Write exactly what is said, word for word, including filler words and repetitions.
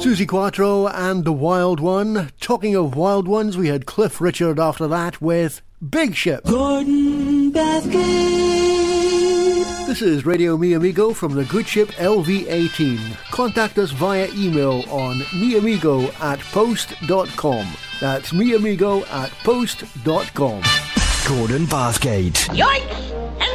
Suzi Quatro and The Wild One. Talking of wild ones, we had Cliff Richard after that with Big Ship. Gordon Bathgate. This is Radio Mi Amigo from the good ship L V eighteen. Contact us via email on miamigo at post dot com. That's miamigo at post dot com. Gordon Bathgate. Yoink!